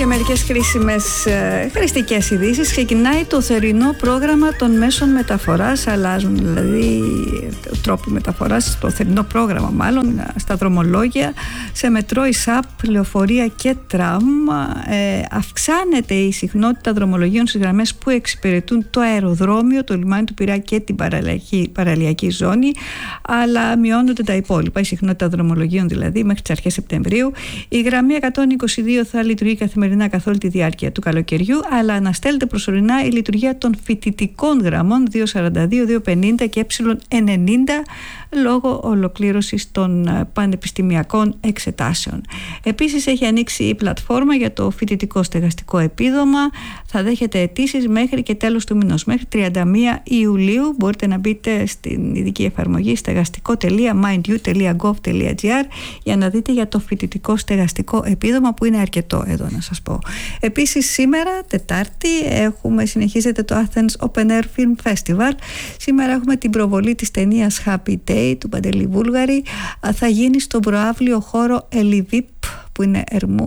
Και μερικές χρηστικές ειδήσεις. Ξεκινάει το θερινό πρόγραμμα των μέσων μεταφοράς. Αλλάζουν δηλαδή τρόποι μεταφοράς, το θερινό πρόγραμμα μάλλον, στα δρομολόγια, σε μετρό, ΙΣΑΠ, λεωφορεία και τραμ. Αυξάνεται η συχνότητα δρομολογίων στις γραμμές που εξυπηρετούν το αεροδρόμιο, το λιμάνι του Πειραιά και την παραλιακή ζώνη, αλλά μειώνονται τα υπόλοιπα, η συχνότητα δρομολογίων δηλαδή, μέχρι τις αρχές Σεπτεμβρίου. Η γραμμή 122 θα λειτουργεί καθημερινά καθ' όλη τη διάρκεια του καλοκαιριού, αλλά αναστέλλεται προσωρινά η λειτουργία των φοιτητικών γραμμών 242, 250 και ε90 λόγω ολοκλήρωσης των πανεπιστημιακών εξετάσεων. Επίσης έχει ανοίξει η πλατφόρμα για το φοιτητικό στεγαστικό επίδομα. Θα δέχεται αιτήσεις μέχρι και τέλος του μηνός, μέχρι 31 Ιουλίου. Μπορείτε να μπείτε στην ειδική εφαρμογή stεγαστικό.mindu.gov.gr για να δείτε για το φοιτητικό στεγαστικό επίδομα, που είναι αρκετό εδώ να σας πω. Επίσης σήμερα, Τετάρτη, συνεχίζεται το Athens Open Air Film Festival. Σήμερα έχουμε την προβολή της ταινίας Happy Day του Παντελή Βούλγαρη. Θα γίνει στον προαύλιο χώρο Ελιβίπ, που είναι Ερμού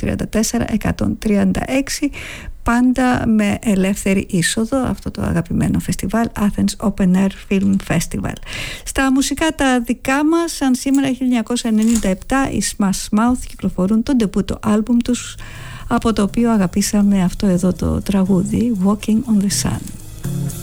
134-136, πάντα με ελεύθερη είσοδο, αυτό το αγαπημένο φεστιβάλ Athens Open Air Film Festival. Στα μουσικά τα δικά μας, σαν σήμερα 1997 οι Smash Mouth κυκλοφορούν το ντεμπούτο άλμπουμ τους, από το οποίο αγαπήσαμε αυτό εδώ το τραγούδι Walking on the Sun.